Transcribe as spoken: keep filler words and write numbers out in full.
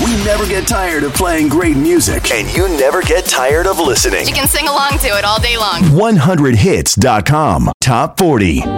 We never get tired of playing great music. And you never get tired of listening. You can sing along to it all day long. one hundred hits dot com. Top forty.